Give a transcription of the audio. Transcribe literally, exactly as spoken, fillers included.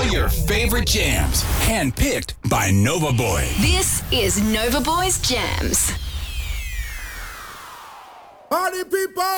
your favorite jams, handpicked by Nova Boy. This is Nova Boy's Jams. Party people!